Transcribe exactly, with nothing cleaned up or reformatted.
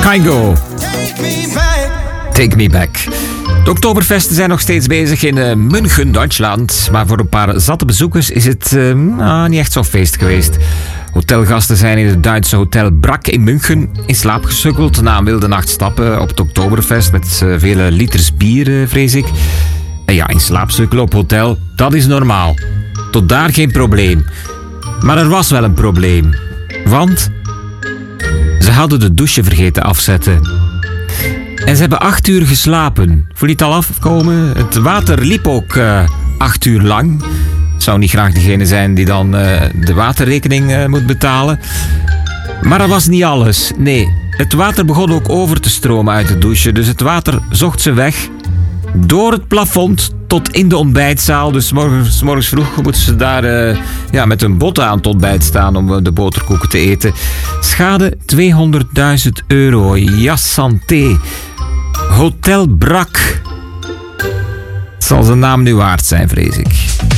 Kygo. Take me back. De Oktoberfesten zijn nog steeds bezig in uh, München, Duitsland. Maar voor een paar zatte bezoekers is het uh, nou, niet echt zo'n feest geweest. Hotelgasten zijn in het Duitse hotel Brak in München in slaap gesukkeld na een wilde nacht stappen op het Oktoberfest met uh, vele liters bier, uh, vrees ik. En ja, in slaap sukkelen op hotel, dat is normaal. Tot daar geen probleem. Maar er was wel een probleem. Want ze hadden de douche vergeten afzetten. En ze hebben acht uur geslapen. Voel je het al afkomen? Het water liep ook uh, acht uur lang. Zou niet graag degene zijn die dan uh, de waterrekening uh, moet betalen. Maar dat was niet alles. Nee, het water begon ook over te stromen uit de douche. Dus het water zocht zijn weg door het plafond tot in de ontbijtzaal. Dus morgens, morgens vroeg moeten ze daar uh, ja, met hun botten aan het ontbijt staan om uh, de boterkoeken te eten. Schade tweehonderdduizend euro. Ja, santé. Hotel Brak. Het zal zijn naam nu waard zijn, vrees ik.